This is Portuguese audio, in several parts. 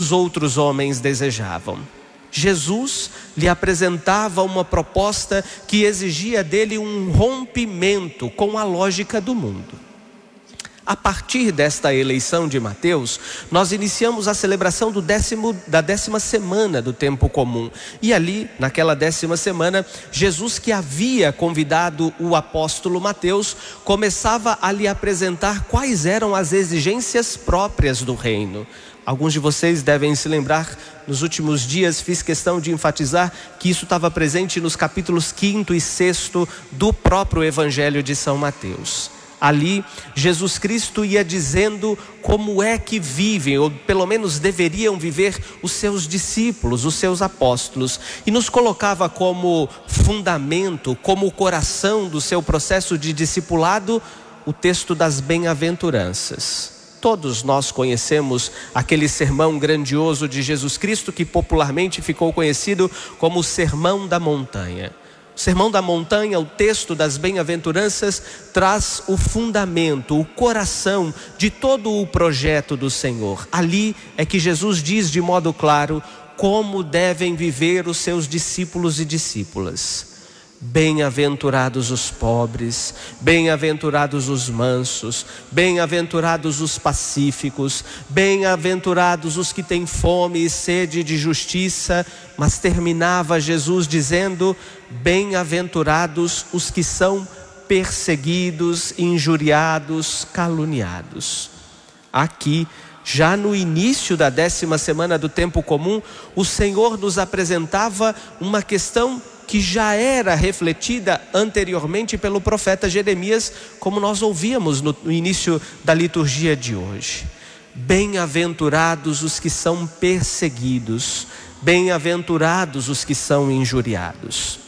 os outros homens desejavam. Jesus lhe apresentava uma proposta que exigia dele um rompimento com a lógica do mundo. A partir desta eleição de Mateus, nós iniciamos a celebração da 10ª semana do tempo comum. E ali, naquela 10ª semana, Jesus, que havia convidado o apóstolo Mateus, começava a lhe apresentar quais eram as exigências próprias do reino. Alguns de vocês devem se lembrar, nos últimos dias fiz questão de enfatizar que isso estava presente nos capítulos 5º e 6º do próprio Evangelho de São Mateus. Ali, Jesus Cristo ia dizendo como é que vivem, ou pelo menos deveriam viver, os seus discípulos, os seus apóstolos. E nos colocava como fundamento, como coração do seu processo de discipulado, o texto das bem-aventuranças. Todos nós conhecemos aquele sermão grandioso de Jesus Cristo que popularmente ficou conhecido como o Sermão da Montanha. O Sermão da Montanha, o texto das bem-aventuranças, traz o fundamento, o coração de todo o projeto do Senhor. Ali é que Jesus diz de modo claro como devem viver os seus discípulos e discípulas. Bem-aventurados os pobres, bem-aventurados os mansos, bem-aventurados os pacíficos, bem-aventurados os que têm fome e sede de justiça. Mas terminava Jesus dizendo: bem-aventurados os que são perseguidos, injuriados, caluniados. Aqui, já no início da 10ª semana do tempo comum, o Senhor nos apresentava uma questão que já era refletida anteriormente pelo profeta Jeremias, como nós ouvíamos no início da liturgia de hoje. Bem-aventurados os que são perseguidos, bem-aventurados os que são injuriados.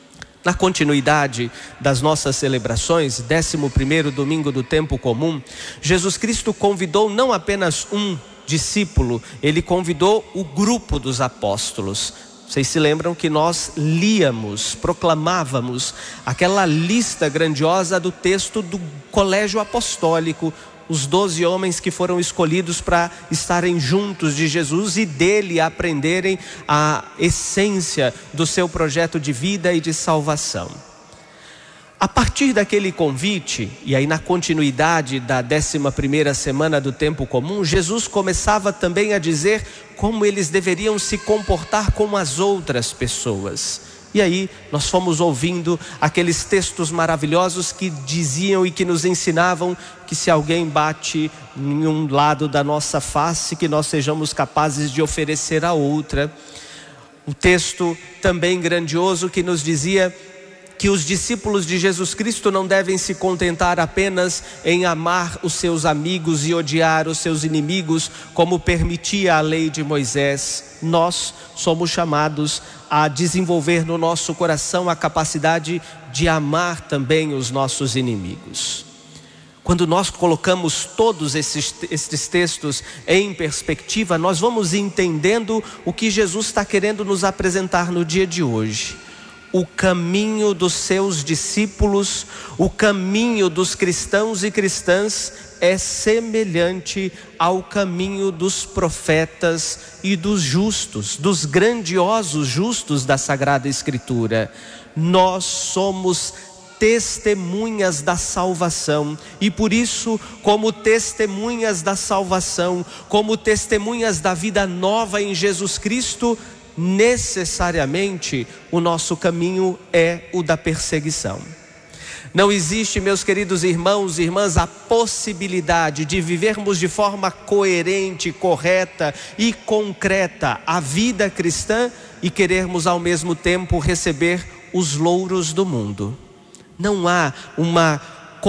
Na continuidade das nossas celebrações, 11º domingo do tempo comum, Jesus Cristo convidou não apenas um discípulo, ele convidou o grupo dos apóstolos. Vocês se lembram que nós líamos, proclamávamos aquela lista grandiosa do texto do colégio apostólico, os 12 homens que foram escolhidos para estarem juntos de Jesus e dele aprenderem a essência do seu projeto de vida e de salvação. A partir daquele convite, e aí na continuidade da 11ª semana do tempo comum, Jesus começava também a dizer como eles deveriam se comportar com as outras pessoas. E aí nós fomos ouvindo aqueles textos maravilhosos que diziam e que nos ensinavam que se alguém bate em um lado da nossa face, que nós sejamos capazes de oferecer a outra. O texto também grandioso que nos dizia que os discípulos de Jesus Cristo não devem se contentar apenas em amar os seus amigos e odiar os seus inimigos, como permitia a lei de Moisés. Nós somos chamados a desenvolver no nosso coração a capacidade de amar também os nossos inimigos. Quando nós colocamos todos esses textos em perspectiva, nós vamos entendendo o que Jesus está querendo nos apresentar no dia de hoje. O caminho dos seus discípulos, o caminho dos cristãos e cristãs é semelhante ao caminho dos profetas e dos justos, dos grandiosos justos da Sagrada Escritura. Nós somos testemunhas da salvação e por isso, como testemunhas da salvação, como testemunhas da vida nova em Jesus Cristo, necessariamente o nosso caminho é o da perseguição. Não existe, meus queridos irmãos e irmãs, a possibilidade de vivermos de forma coerente, correta e concreta a vida cristã e querermos ao mesmo tempo receber os louros do mundo. Não há uma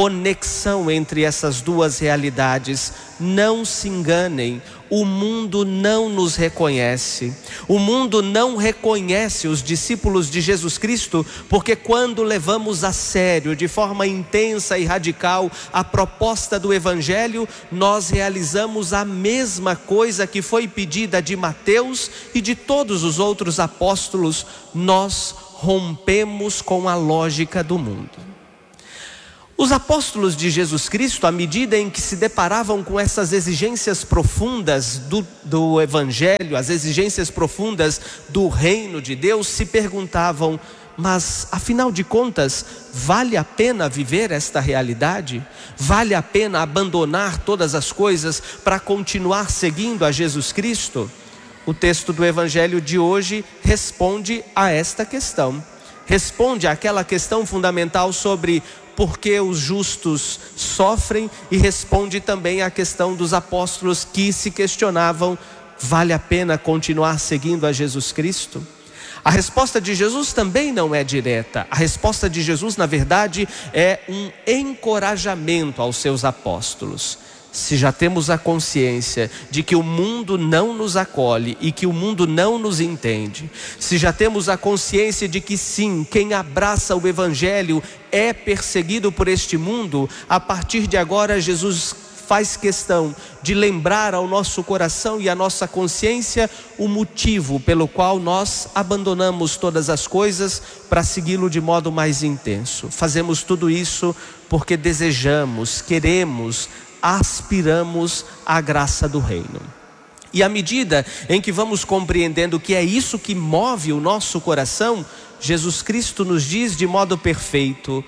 conexão entre essas duas realidades. Não se enganem, o mundo não nos reconhece. O mundo não reconhece os discípulos de Jesus Cristo, porque quando levamos a sério, de forma intensa e radical, a proposta do Evangelho, nós realizamos a mesma coisa que foi pedida de Mateus e de todos os outros apóstolos. Nós rompemos com a lógica do mundo. Os apóstolos de Jesus Cristo, à medida em que se deparavam com essas exigências profundas do Evangelho, as exigências profundas do reino de Deus, se perguntavam: mas afinal de contas, vale a pena viver esta realidade? Vale a pena abandonar todas as coisas para continuar seguindo a Jesus Cristo? O texto do Evangelho de hoje responde a esta questão. Responde àquela questão fundamental sobre por que os justos sofrem, e responde também à questão dos apóstolos que se questionavam: vale a pena continuar seguindo a Jesus Cristo? A resposta de Jesus também não é direta. A resposta de Jesus, na verdade, é um encorajamento aos seus apóstolos. Se já temos a consciência de que o mundo não nos acolhe e que o mundo não nos entende, se já temos a consciência de que sim, quem abraça o Evangelho é perseguido por este mundo, a partir de agora Jesus faz questão de lembrar ao nosso coração e à nossa consciência o motivo pelo qual nós abandonamos todas as coisas para segui-lo de modo mais intenso. Fazemos tudo isso porque desejamos, queremos, aspiramos à graça do reino. E à medida em que vamos compreendendo que é isso que move o nosso coração, Jesus Cristo nos diz de modo perfeito: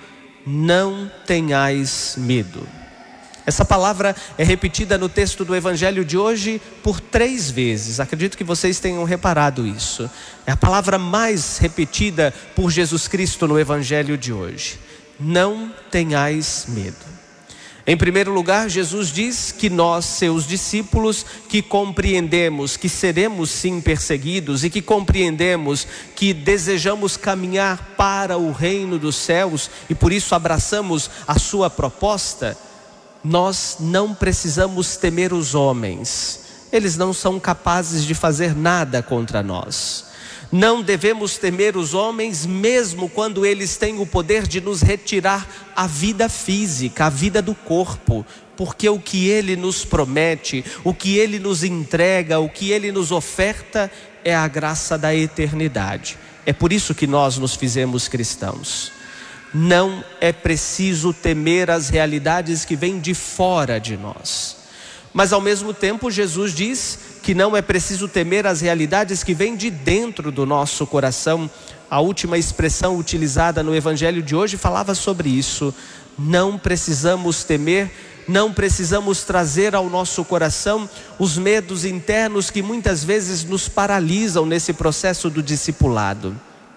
não tenhais medo. Essa palavra é repetida no texto do Evangelho de hoje por 3 vezes. Acredito que vocês tenham reparado isso. É a palavra mais repetida por Jesus Cristo no Evangelho de hoje. Não tenhais medo. Em primeiro lugar, Jesus diz que nós, seus discípulos, que compreendemos que seremos sim perseguidos e que compreendemos que desejamos caminhar para o reino dos céus e por isso abraçamos a sua proposta, nós não precisamos temer os homens. Eles não são capazes de fazer nada contra nós. Não devemos temer os homens, mesmo quando eles têm o poder de nos retirar a vida física, a vida do corpo, porque o que Ele nos promete, o que Ele nos entrega, o que Ele nos oferta é a graça da eternidade. É por isso que nós nos fizemos cristãos. Não é preciso temer as realidades que vêm de fora de nós. Mas ao mesmo tempo Jesus diz que não é preciso temer as realidades que vêm de dentro do nosso coração. A última expressão utilizada no Evangelho de hoje falava sobre isso. Não precisamos temer, não precisamos trazer ao nosso coração os medos internos que muitas vezes nos paralisam nesse processo do discipulado.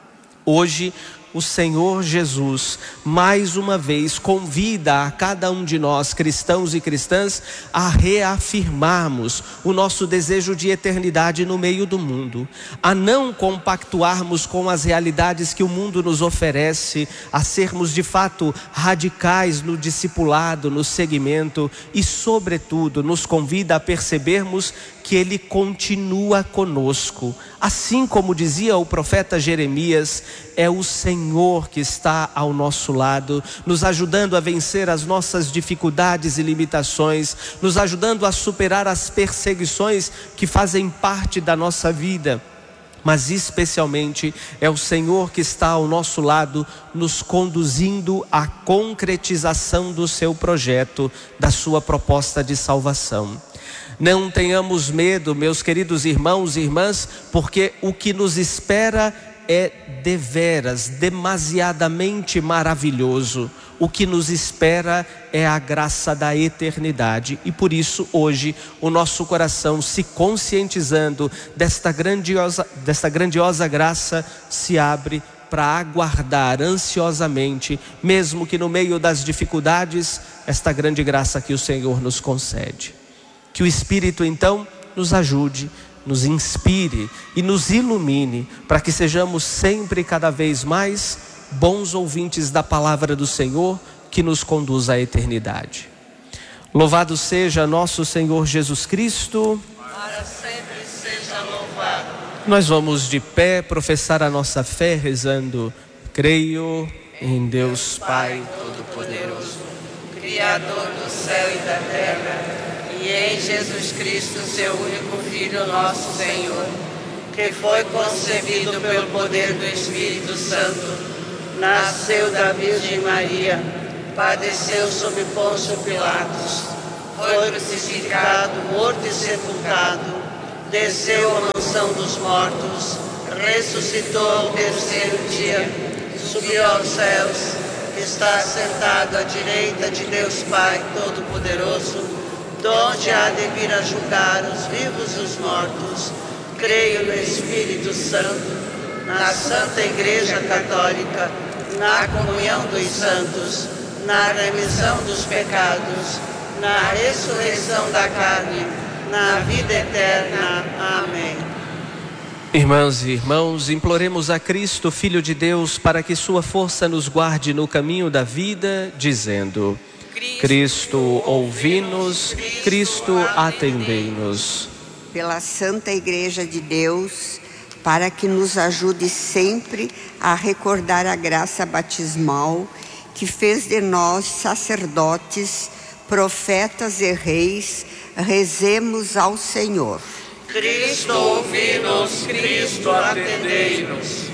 Hoje, o Senhor Jesus, mais uma vez, convida a cada um de nós, cristãos e cristãs, a reafirmarmos o nosso desejo de eternidade no meio do mundo, a não compactuarmos com as realidades que o mundo nos oferece, a sermos de fato radicais no discipulado, no seguimento e, sobretudo, nos convida a percebermos que Ele continua conosco. Assim como dizia o profeta Jeremias, é o Senhor que está ao nosso lado, nos ajudando a vencer as nossas dificuldades e limitações, nos ajudando a superar as perseguições que fazem parte da nossa vida. Mas especialmente é o Senhor que está ao nosso lado, nos conduzindo à concretização do seu projeto, da sua proposta de salvação. Não tenhamos medo, meus queridos irmãos e irmãs, porque o que nos espera é deveras, demasiadamente maravilhoso. O que nos espera é a graça da eternidade. E por isso hoje o nosso coração, se conscientizando desta grandiosa graça, se abre para aguardar ansiosamente, mesmo que no meio das dificuldades, esta grande graça que o Senhor nos concede. Que o Espírito então nos ajude, nos inspire e nos ilumine para que sejamos sempre cada vez mais bons ouvintes da palavra do Senhor que nos conduz à eternidade. Louvado seja nosso Senhor Jesus Cristo. Para sempre seja louvado. Nós vamos de pé professar a nossa fé rezando: creio em Deus Pai Todo-Poderoso, Criador do céu e da terra, e em Jesus Cristo, seu único Filho, nosso Senhor, que foi concebido pelo poder do Espírito Santo, nasceu da Virgem Maria, padeceu sob Pôncio Pilatos, foi crucificado, morto e sepultado, desceu à mansão dos mortos, ressuscitou ao terceiro dia, subiu aos céus, está sentado à direita de Deus Pai Todo-Poderoso, donde há de vir a julgar os vivos e os mortos. Creio no Espírito Santo, na Santa Igreja Católica, na comunhão dos santos, na remissão dos pecados, na ressurreição da carne, na vida eterna. Amém. Irmãs e irmãos, imploremos a Cristo, Filho de Deus, para que sua força nos guarde no caminho da vida, dizendo: Cristo, ouvi-nos, Cristo, atendei-nos. Pela Santa Igreja de Deus, para que nos ajude sempre a recordar a graça batismal que fez de nós sacerdotes, profetas e reis, rezemos ao Senhor. Cristo, ouvi-nos, Cristo, atendei-nos.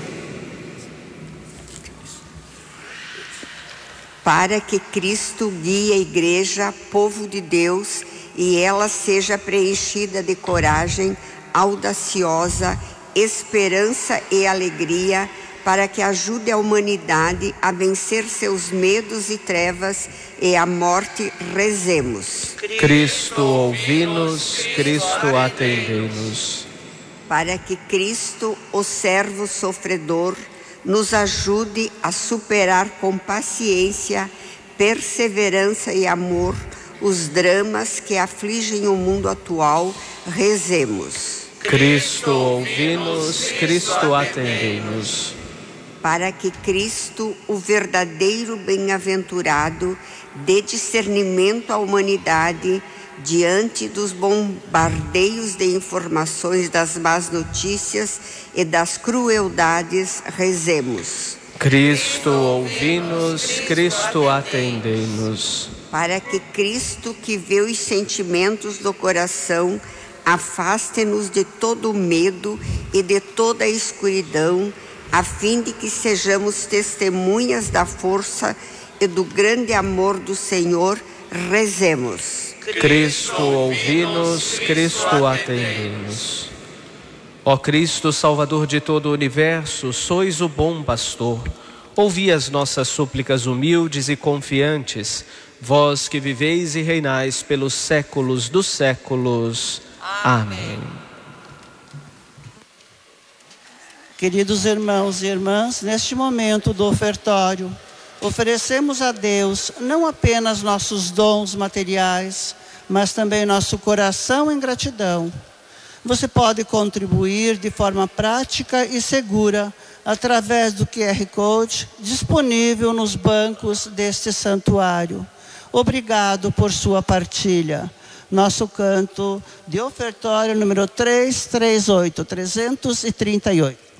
Para que Cristo guie a Igreja, povo de Deus, e ela seja preenchida de coragem, audaciosa, esperança e alegria, para que ajude a humanidade a vencer seus medos e trevas e a morte, rezemos. Cristo, ouvi-nos, Cristo, atendei-nos. Para que Cristo, o servo sofredor, nos ajude a superar com paciência, perseverança e amor os dramas que afligem o mundo atual, rezemos. Cristo, ouvi-nos, Cristo, atendei-nos. Para que Cristo, o verdadeiro bem-aventurado, dê discernimento à humanidade diante dos bombardeios de informações das más notícias e das crueldades, rezemos. Cristo, ouvi-nos, Cristo, atendei-nos. Para que Cristo, que vê os sentimentos do coração, afaste-nos de todo o medo e de toda a escuridão, a fim de que sejamos testemunhas da força e do grande amor do Senhor, rezemos. Cristo, ouvi-nos, Cristo, atendei-nos. Ó Cristo, Salvador de todo o universo, sois o bom pastor. Ouvi as nossas súplicas humildes e confiantes, vós que viveis e reinais pelos séculos dos séculos. Amém. Queridos irmãos e irmãs, neste momento do ofertório, oferecemos a Deus não apenas nossos dons materiais, mas também nosso coração em gratidão. Você pode contribuir de forma prática e segura através do QR Code disponível nos bancos deste santuário. Obrigado por sua partilha. Nosso canto de ofertório número 338.